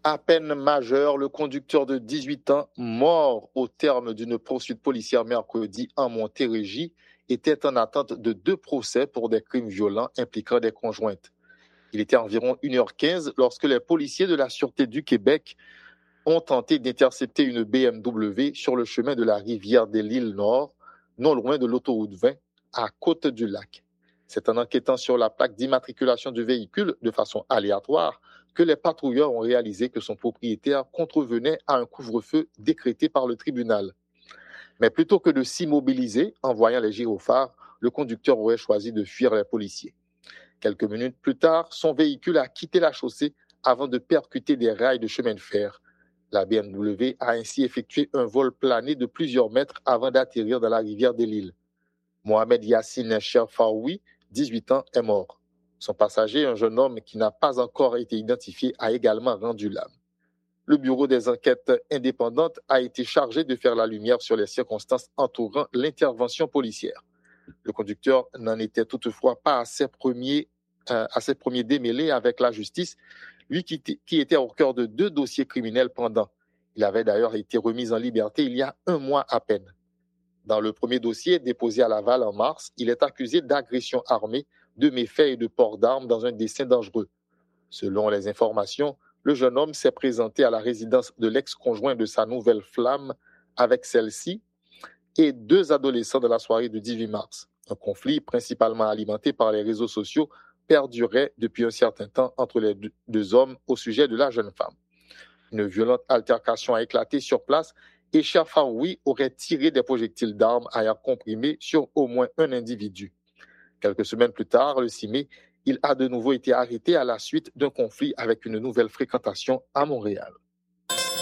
À peine majeur, le conducteur de 18 ans, mort au terme d'une poursuite policière mercredi en Montérégie, était en attente de 2 procès pour des crimes violents impliquant des conjointes. Il était environ 1h15 lorsque les policiers de la Sûreté du Québec ont tenté d'intercepter une BMW sur le chemin de la rivière de l'île Nord, non loin de l'autoroute 20, à Côte-du-Lac. C'est en enquêtant sur la plaque d'immatriculation du véhicule de façon aléatoire que les patrouilleurs ont réalisé que son propriétaire contrevenait à un couvre-feu décrété par le tribunal. Mais plutôt que de s'immobiliser en voyant les gyrophares, le conducteur aurait choisi de fuir les policiers. Quelques minutes plus tard, son véhicule a quitté la chaussée avant de percuter des rails de chemin de fer. La BMW a ainsi effectué un vol plané de plusieurs mètres avant d'atterrir dans la rivière de l'île. Mohamed Yassine Cherfaoui, 18 ans, est mort. Son passager, un jeune homme qui n'a pas encore été identifié, a également rendu l'âme. Le bureau des enquêtes indépendantes a été chargé de faire la lumière sur les circonstances entourant l'intervention policière. Le conducteur n'en était toutefois pas à ses premiers démêlés avec la justice, lui qui était au cœur de 2 dossiers criminels pendant. Il avait d'ailleurs été remis en liberté il y a 1 mois à peine. Dans le premier dossier, déposé à Laval en mars, il est accusé d'agression armée, de méfaits et de port d'armes dans un dessein dangereux. Selon les informations, le jeune homme s'est présenté à la résidence de l'ex-conjoint de sa nouvelle flamme avec celle-ci et 2 adolescents de la soirée du 18 mars. Un conflit principalement alimenté par les réseaux sociaux perdurait depuis un certain temps entre les 2 hommes au sujet de la jeune femme. Une violente altercation a éclaté sur place et Cherfaoui aurait tiré des projectiles d'armes à air comprimé sur au moins un individu. Quelques semaines plus tard, le 6 mai, il a de nouveau été arrêté à la suite d'un conflit avec une nouvelle fréquentation à Montréal.